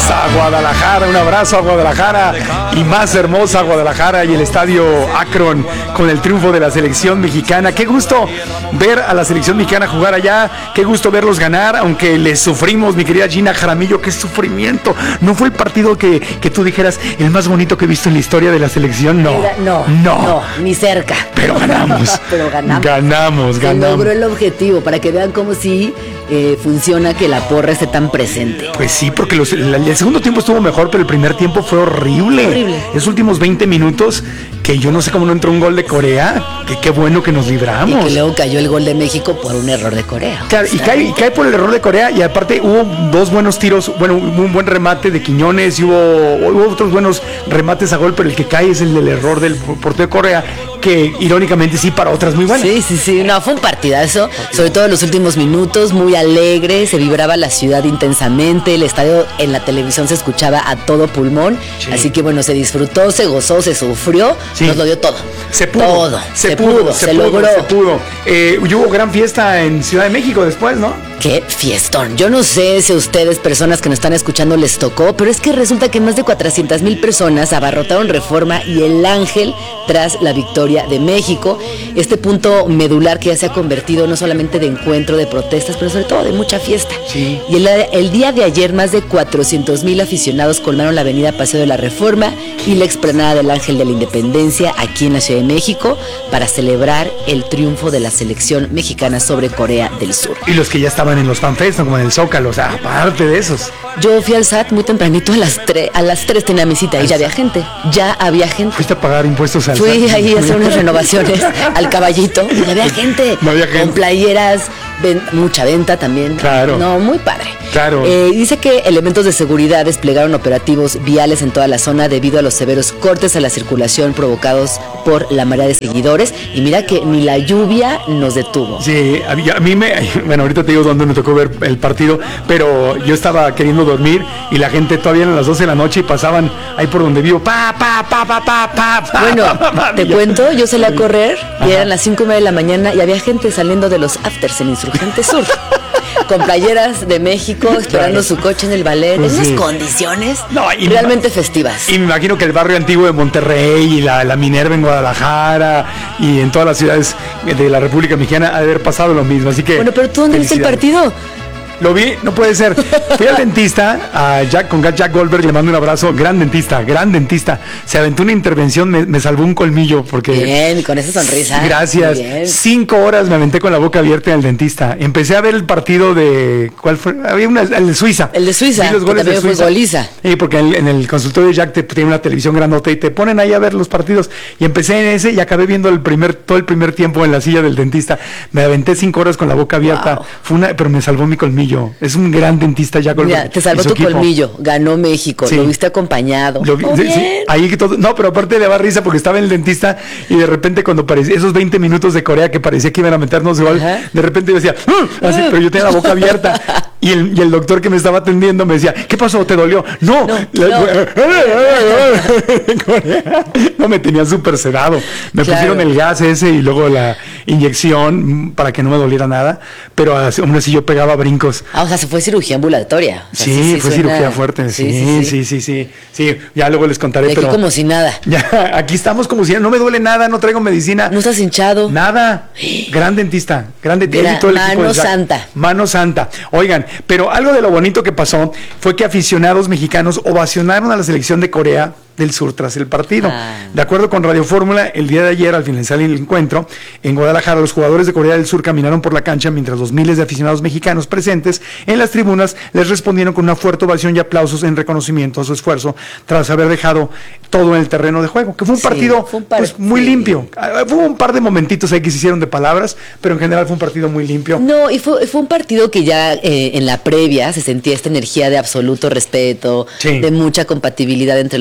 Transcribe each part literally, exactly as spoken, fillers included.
hermosa Guadalajara, un abrazo a Guadalajara y más hermosa Guadalajara y el estadio Akron con el triunfo de la selección mexicana. Qué gusto ver a la selección mexicana jugar allá, qué gusto verlos ganar, aunque les sufrimos, mi querida Gina Jaramillo, qué sufrimiento. No fue el partido que, que tú dijeras el más bonito que he visto en la historia de la selección, no. Era, no, no, no, ni cerca. Pero ganamos. Pero ganamos. Ganamos, ganamos. Se logró el objetivo, para que vean cómo sí eh, funciona que la porra esté tan presente. Pues sí, porque los, el, el segundo tiempo estuvo mejor, pero el primer tiempo fue horrible. Horrible. Esos últimos veinte minutos, que yo no sé cómo no entró un gol de Corea, que qué bueno que nos libramos. Y que luego cayó el gol de México por un error de Corea. Claro, y cae, y cae por el error de Corea, y aparte hubo dos buenos tiros, bueno, un buen remate de Quiñones, y hubo, hubo otros buenos remates a gol, pero el que cae es el del error del portero de Corea, que irónicamente sí para otras muy buenas. Sí, sí, sí, no, fue un partidazo, sobre todo en los últimos minutos, muy alegre, se vibraba la ciudad intensamente, el estadio en la televisión se escuchaba a todo pulmón, sí. Así que bueno, se disfrutó, se gozó, se sufrió, sí. Nos lo dio todo. Se pudo, todo, se, se pudo, pudo, se, se pudo, logró. Se pudo. Eh, hubo gran fiesta en Ciudad de México después, ¿no? Qué fiestón. Yo no sé si a ustedes, personas que nos están escuchando, les tocó, pero es que resulta que más de cuatrocientas mil personas abarrotaron Reforma y El Ángel tras la victoria de México. Este punto medular que ya se ha convertido no solamente de encuentro, de protestas, pero sobre todo de mucha fiesta. Sí. Y el, el día de ayer más de cuatrocientos mil aficionados colmaron la avenida Paseo de la Reforma y la explanada del Ángel de la Independencia aquí en la Ciudad de México para celebrar el triunfo de la selección mexicana sobre Corea del Sur. Y los que ya estaban en los fanfests, ¿no? Como en el Zócalo, o sea, aparte de esos. Yo fui al S A T muy tempranito, a las tres, a las tres tenía mi cita y ya había gente, ya había gente. ¿Fuiste a pagar impuestos al Fui S A T? Fui ahí a hacer unas renovaciones al Caballito y había gente. No había gente. Con playeras, ven, mucha venta también. Claro. No, muy padre. Claro. Eh, dice que elementos de seguridad desplegaron operativos viales en toda la zona debido a los severos cortes a la circulación provocados por la marea de seguidores. Y mira que ni la lluvia nos detuvo. Sí, a mí, a mí me... Bueno, ahorita te digo dónde me tocó ver el partido, pero yo estaba queriendo dormir y la gente todavía eran las doce de la noche y pasaban ahí por donde vivo. Pa, pa, pa, pa, pa, pa, pa. Bueno, pa, pa, te yo... cuento, yo salí a correr y Ajá. eran las cinco y media de la mañana y había gente saliendo de los afters en Insurgente Sur. Con playeras de México, esperando claro. su coche en el ballet, pues en sí. unas condiciones no, realmente festivas. Y me imagino que el barrio antiguo de Monterrey y la, la Minerva en Guadalajara y en todas las ciudades de la República Mexicana ha de haber pasado lo mismo. Así que bueno, pero ¿tú dónde viste el partido? Lo vi, no puede ser. Fui al dentista, a Jack, con Jack Goldberg, le mando un abrazo. Gran dentista, gran dentista. Se aventó una intervención, me, me salvó un colmillo. Porque bien, con esa sonrisa. Gracias. Cinco horas me aventé con la boca abierta en el dentista. Empecé a ver el partido de... ¿Cuál fue? Había una, el de Suiza. El de Suiza. Vi los goles de Suiza. Goliza. Sí, porque en, en el consultorio de Jack te tiene una televisión grandota y te ponen ahí a ver los partidos. Y empecé en ese y acabé viendo el primer, todo el primer tiempo en la silla del dentista. Me aventé cinco horas con la boca abierta. Wow. Fue una, pero me salvó mi colmillo. Es un gran dentista ya con Mira, te salvó tu equipo. Colmillo, ganó México, sí. Lo viste acompañado. Lo vi, oh, sí, sí, ahí que todo, no, pero aparte le daba risa porque estaba en el dentista y de repente cuando parecía esos veinte minutos de Corea que parecía que iban a meternos gol, Ajá. de repente yo decía, ¡ah! Así, pero yo tenía la boca abierta y el, y el doctor que me estaba atendiendo me decía, ¿qué pasó? ¿Te dolió? No, no, la, no. no me tenía súper sedado. Me claro. pusieron el gas ese y luego la inyección para que no me doliera nada, pero aún así yo pegaba brincos. Ah, o sea, se fue cirugía ambulatoria. O sea, sí, sí, sí, fue suena... cirugía fuerte. Sí sí sí, sí, sí, sí, sí. Ya luego les contaré. De aquí pero como si nada. Ya, aquí estamos como si no me duele nada, no traigo medicina. No estás hinchado. Nada. Gran dentista, gran dentista. Todo el mano santa. Mano santa. Oigan, pero algo de lo bonito que pasó fue que aficionados mexicanos ovacionaron a la selección de Corea del Sur tras el partido. Ah. De acuerdo con Radio Fórmula, el día de ayer, al finalizar el encuentro, en Guadalajara, los jugadores de Corea del Sur caminaron por la cancha mientras los miles de aficionados mexicanos presentes en las tribunas les respondieron con una fuerte ovación y aplausos en reconocimiento a su esfuerzo tras haber dejado todo en el terreno de juego, que fue un sí, partido fue un par- pues, muy sí. limpio. Hubo un par de momentitos ahí que se hicieron de palabras, pero en general fue un partido muy limpio. No, y fue, fue un partido que ya eh, en la previa se sentía esta energía de absoluto respeto, sí. de mucha compatibilidad entre los países.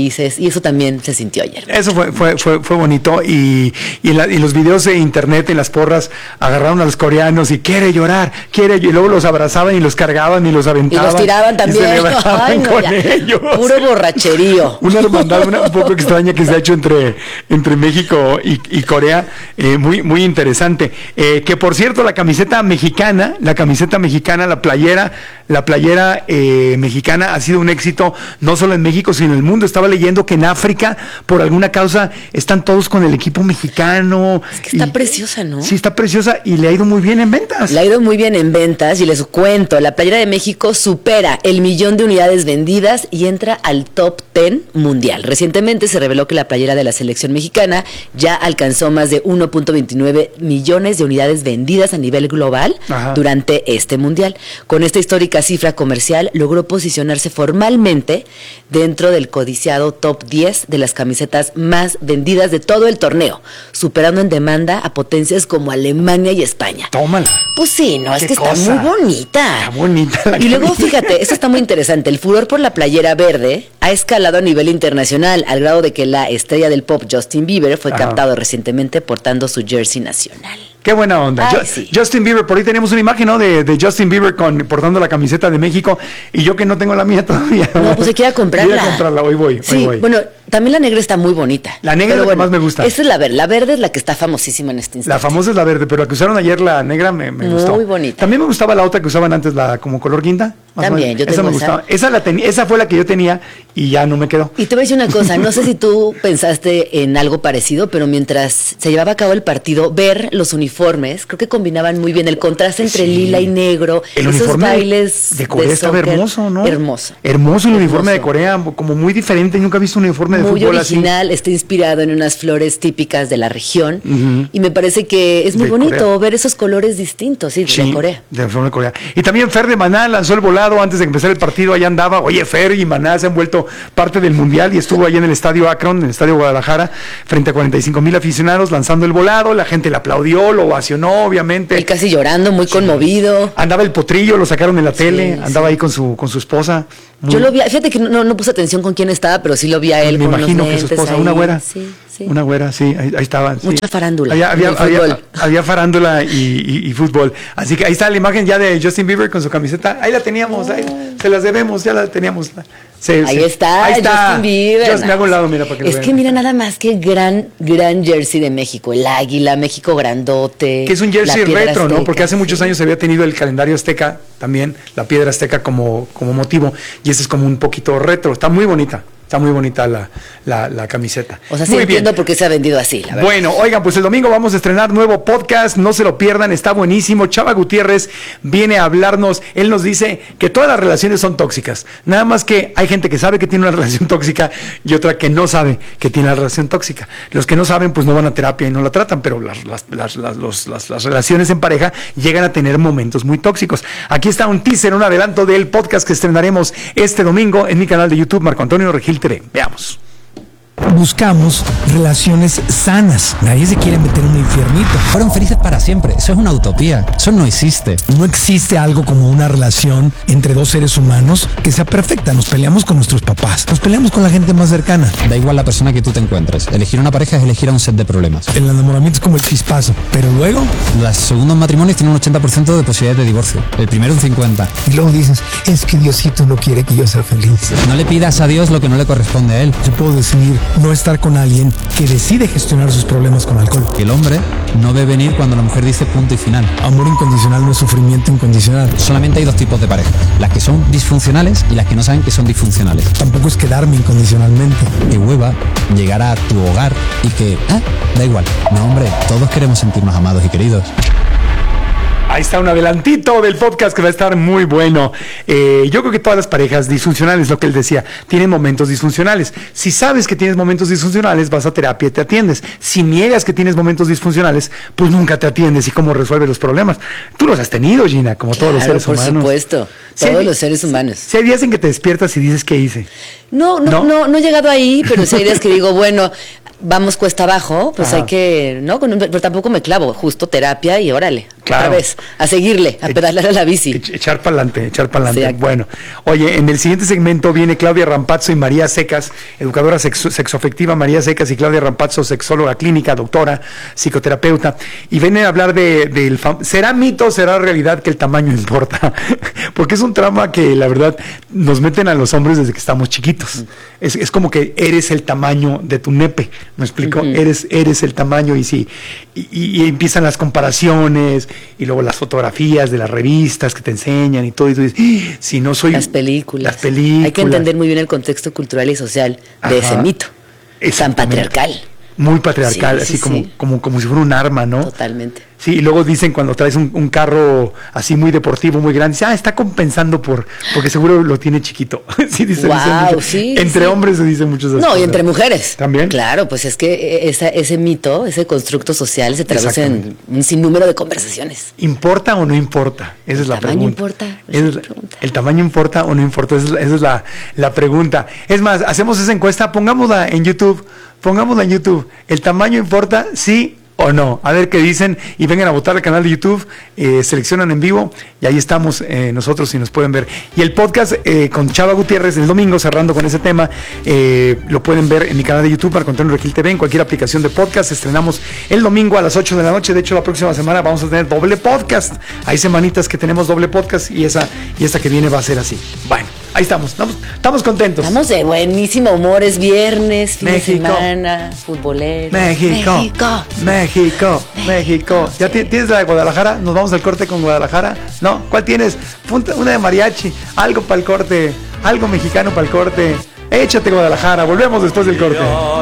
felices, y eso también se sintió ayer. Eso fue fue fue, fue bonito, y, y, la, y los videos de internet, en las porras, agarraron a los coreanos y quiere llorar, quiere, y luego los abrazaban y los cargaban y los aventaban. Y los tiraban también. Y Ay, no, con ya, ellos. Puro borracherío. Una hermandad una, un poco extraña que se ha hecho entre, entre México y, y Corea, eh, muy, muy interesante. Eh, que por cierto, la camiseta mexicana, la camiseta mexicana, la playera, la playera eh, mexicana ha sido un éxito, no solo en México, sino en el mundo. Estaba leyendo que en África, por alguna causa, están todos con el equipo mexicano. Es que está y, preciosa, ¿no? Sí, está preciosa, y le ha ido muy bien en ventas. Le ha ido muy bien en ventas, y les cuento, la playera de México supera el millón de unidades vendidas y entra al top diez mundial. Recientemente se reveló que la playera de la selección mexicana ya alcanzó más de uno punto veintinueve millones de unidades vendidas a nivel global. Ajá. Durante este mundial. Con esta histórica cifra comercial, logró posicionarse formalmente dentro del codiciado top diez de las camisetas más vendidas de todo el torneo, superando en demanda a potencias como Alemania y España. Tómala. Pues sí, no, es que cosa? Está muy bonita. Está bonita la Y luego, fíjate, esto está muy interesante. El furor por la playera verde ha escalado a nivel internacional, al grado de que la estrella del pop Justin Bieber fue Ajá. captado recientemente portando su jersey nacional. Qué buena onda. Ay, Yo, sí. Justin Bieber, por ahí tenemos una imagen, ¿no? De, de Justin Bieber con, portando la camiseta de México, y yo que no tengo la mía todavía. No, pues se quiera comprarla. Quiero comprarla, hoy voy, sí, hoy voy. Bueno, también la negra está muy bonita. La negra es la bueno, que más me gusta. Esa es la verde. La verde es la que está famosísima en este instante. La famosa es la verde, pero la que usaron ayer, la negra, me, me muy gustó. Muy bonita. También me gustaba la otra que usaban antes, la como color guinda. También, yo tengo esa me esa. gustaba. Esa, la tenía, esa fue la que yo tenía y ya no me quedó. Y te voy a decir una cosa, no sé si tú pensaste en algo parecido, pero mientras se llevaba a cabo el partido, ver los uniformes, creo que combinaban muy bien el contraste entre sí. lila y negro, el esos bailes de Corea de estaba hermoso, ¿no? Hermoso. Hermoso el hermoso. uniforme de Corea, como muy diferente, nunca he visto un uniforme de muy fútbol original, así. Está inspirado en unas flores típicas de la región, uh-huh. y me parece que es muy de bonito Corea. ver esos colores distintos, sí, sí, de Corea. De la de Corea. Y también Fer de Maná lanzó el volado antes de empezar el partido, allá andaba. Oye, Fer y Maná se han vuelto parte del mundial, y estuvo ahí en el estadio Akron, en el estadio Guadalajara, frente a cuarenta y cinco mil aficionados lanzando el volado. La gente le aplaudió, lo ovacionó, obviamente. Él casi llorando, muy sí. conmovido. Andaba el potrillo, lo sacaron en la tele, sí, andaba sí. ahí con su con su esposa. Muy... Yo lo vi, fíjate que no, no puse atención con quién estaba, pero sí lo vi a él. Me con imagino unos que su esposa, ahí. una güera. Sí, sí. Una güera, sí, ahí, ahí estaban. Mucha sí. farándula. Había, había, había, había farándula y, y, y fútbol. Así que ahí está la imagen ya de Justin Bieber con su camiseta. Ahí la teníamos, ahí, se las debemos, ya la teníamos. Sí, ahí, sí. Está, ahí está, Justin Bieber. Just, me hago un lado, mira, para que es lo que vean. mira nada más que gran, gran jersey de México. El águila, México grandote. Que es un jersey retro, azteca, ¿no? Porque hace muchos sí. años se había tenido el calendario azteca también, la piedra azteca como, como motivo. Y este es como un poquito retro. Está muy bonita. Está muy bonita la, la, la camiseta. O sea, sí muy entiendo bien. por qué se ha vendido así, la verdad. Bueno, oigan, pues el domingo vamos a estrenar nuevo podcast, no se lo pierdan, está buenísimo. Chava Gutiérrez viene a hablarnos, él nos dice que todas las relaciones son tóxicas, nada más que hay gente que sabe que tiene una relación tóxica y otra que no sabe que tiene la relación tóxica. Los que no saben, pues no van a terapia y no la tratan, pero las, las, las, las, los, las, las relaciones en pareja llegan a tener momentos muy tóxicos. Aquí está un teaser, un adelanto del podcast que estrenaremos este domingo en mi canal de YouTube, Marco Antonio Regil T V. Veamos. Buscamos relaciones sanas. Nadie se quiere meter en un infiernito. Fueron felices para siempre. Eso es una utopía. Eso no existe. No existe algo como una relación entre dos seres humanos que sea perfecta. Nos peleamos con nuestros papás. Nos peleamos con la gente más cercana. Da igual la persona que tú te encuentres. Elegir una pareja es elegir a un set de problemas. El enamoramiento es como el chispazo. Pero luego... Los segundos matrimonios tienen un ochenta por ciento de posibilidades de divorcio. El primero un cincuenta por ciento. Y luego dices, es que Diosito no quiere que yo sea feliz. No le pidas a Dios lo que no le corresponde a él. Yo puedo decidir no estar con alguien que decide gestionar sus problemas con alcohol. El hombre no ve venir cuando la mujer dice punto y final. Amor incondicional no es sufrimiento incondicional. Solamente hay dos tipos de parejas, las que son disfuncionales y las que no saben que son disfuncionales. Tampoco es quedarme incondicionalmente. Que hueva llegar a tu hogar y que, ah, da igual. No, hombre, todos queremos sentirnos amados y queridos. Ahí está un adelantito del podcast que va a estar muy bueno. Eh, yo creo que todas las parejas disfuncionales, lo que él decía, tienen momentos disfuncionales. Si sabes que tienes momentos disfuncionales, vas a terapia y te atiendes. Si niegas que tienes momentos disfuncionales, pues nunca te atiendes. ¿Y cómo resuelves los problemas? Tú los has tenido, Gina, como claro, todos los seres por humanos. Por supuesto, si todos hay, los seres humanos. Si hay días en que te despiertas y dices, ¿qué hice? No, no, no, no, no he llegado ahí, pero si hay días que digo, bueno... Vamos cuesta abajo, pues Ajá. hay que, ¿no? Pero tampoco me clavo, justo terapia y órale. Claro. Otra vez, a seguirle, a pedalear a la bici. Ech- Echar para adelante, echar para adelante. Exacto. Bueno, oye, en el siguiente segmento viene Claudia Rampazzo y María Secas, educadora sexo- sexoafectiva María Secas y Claudia Rampazzo, sexóloga clínica, doctora, psicoterapeuta, y vienen a hablar de, del fam- ¿será mito o será realidad que el tamaño importa? Porque es un trama que la verdad nos meten a los hombres desde que estamos chiquitos. Es, es como que eres el tamaño de tu nepe, ¿me explico? Ujú. Eres, eres el tamaño y sí, y, y- y empiezan las comparaciones y luego las fotografías de las revistas que te enseñan y todo, y tú dices, "Ah, si no soy... Las películas. Las películas. Hay que entender muy bien el contexto cultural y social de Ajá. ese mito. Tan Exactamente. patriarcal. Muy patriarcal, Sí, así sí, como, sí. como, como si fuera un arma, ¿no? Totalmente. Sí, y luego dicen cuando traes un, un carro así muy deportivo, muy grande, dice, ah, está compensando por, porque seguro lo tiene chiquito. Sí, dicen, Guau, dicen mucho. sí, Entre sí. hombres se dicen muchas esas No, y cosas. entre mujeres. ¿También? Claro, pues es que esa, ese mito, ese constructo social se traduce en Exactamente. un sinnúmero de conversaciones. ¿Importa o no importa? Esa es la tamaño pregunta. importa? Esa Esa es es la la- pregunta. ¿El tamaño importa o no importa? Esa es, la- esa es la, la pregunta. Es más, hacemos esa encuesta, pongámosla en YouTube. Pongámosla en YouTube. ¿El tamaño importa? ¿Sí o no? A ver qué dicen y vengan a votar al canal de YouTube, eh, seleccionan en vivo y ahí estamos eh, nosotros y nos pueden ver. Y el podcast eh, con Chava Gutiérrez el domingo, cerrando con ese tema, eh, lo pueden ver en mi canal de YouTube, Marco Antonio Regil T V, en cualquier aplicación de podcast. Estrenamos el domingo a las ocho de la noche. De hecho, la próxima semana vamos a tener doble podcast. Hay semanitas que tenemos doble podcast y esa y esta que viene va a ser así. Bueno, ahí estamos. Estamos, estamos contentos. Estamos de buenísimo humor, es viernes, fin México. de semana, futbolero. México, México. México, México. ¿Ya ti- tienes la de Guadalajara? ¿Nos vamos al corte con Guadalajara? ¿No? ¿Cuál tienes? Punta- Una de mariachi, algo para el corte, algo mexicano para el corte. Échate Guadalajara, volvemos después del corte.